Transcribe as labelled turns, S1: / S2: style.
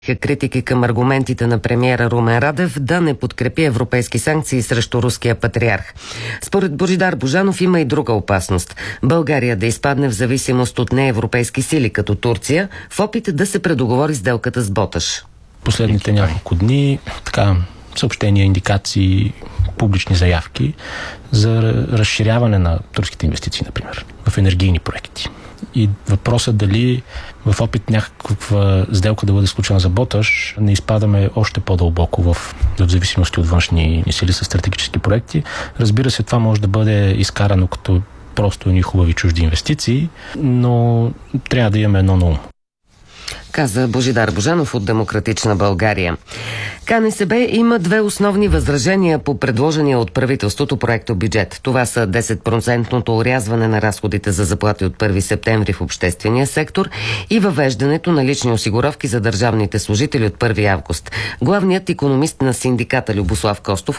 S1: Критики към аргументите на премиера Румен Радев да не подкрепи европейски санкции срещу руския патриарх. Според Божидар Божанов има и друга опасност. България да изпадне в зависимост от неевропейски сили, като Турция, в опит да се предоговори сделката с Боташ.
S2: Последните няколко дни съобщения, индикации, публични заявки за разширяване на турските инвестиции, например, в енергийни проекти. И въпросът дали в опит някаква сделка да бъде сключена за Боташ, не изпадаме още по-дълбоко в зависимости от външни сили с стратегически проекти. Разбира се, това може да бъде изкарано като просто едни хубави чужди инвестиции, но трябва да имаме едно на ум.
S1: Каза Божидар Божанов от Демократична България. КНСБ има две основни възражения по предложения от правителството проектобюджет. Това са 10% орязване на разходите за заплати от 1 септември в обществения сектор и въвеждането на лични осигуровки за държавните служители от 1 август. Главният икономист на синдиката Любослав Костов